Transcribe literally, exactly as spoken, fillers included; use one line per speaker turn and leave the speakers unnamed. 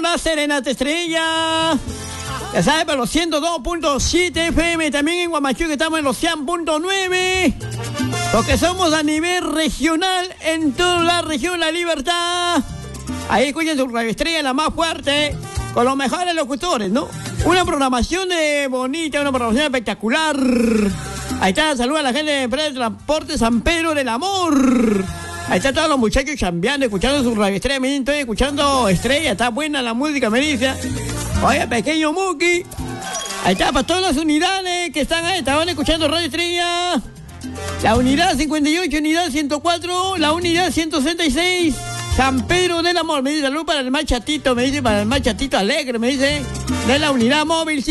la Serenata Estrella. Ya sabes, por los ciento dos punto siete F M, también en Huamachuco estamos en los cien punto nueve. Porque somos a nivel regional en toda la región La Libertad. Ahí escuchen su radio estrella, la más fuerte, con los mejores locutores, ¿no? Una programación de bonita, una programación espectacular. Ahí está, saluda a la gente de Empresa de Transporte San Pedro del Amor. Ahí está todos los muchachos chambeando, escuchando su radio estrella. Me estoy escuchando estrella, está buena la música, me dice. Oye, pequeño Muki. Ahí está, para todas las unidades que están ahí, estaban escuchando Radio Estrella. La unidad cincuenta y ocho, unidad ciento cuatro, la unidad ciento sesenta y seis. San Pedro del Amor, me dice, salud para el más chatito, me dice, para el más chatito alegre, me dice, de la unidad móvil